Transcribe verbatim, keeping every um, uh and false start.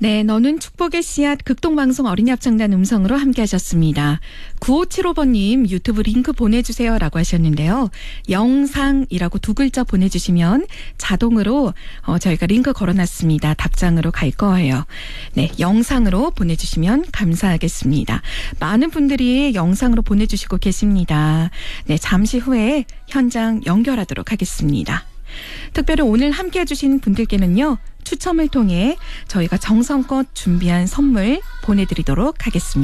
네, 너는 축복의 씨앗 극동방송 어린이 합창단 음성으로 함께 하셨습니다. 구오칠오 번님 유튜브 링크 보내주세요 라고 하셨는데요. 영상이라고 두 글자 보내주시면 자동으로 어, 저희가 링크 걸어놨습니다. 답장으로 갈 거예요. 네, 영상으로 보내주시면 감사하겠습니다. 많은 분들이 영상으로 보내주시고 계십니다. 네, 잠시 후에 현장 연결하도록 하겠습니다. 특별히 오늘 함께 해주신 분들께는요, 추첨을 통해 저희가 정성껏 준비한 선물 보내드리도록 하겠습니다.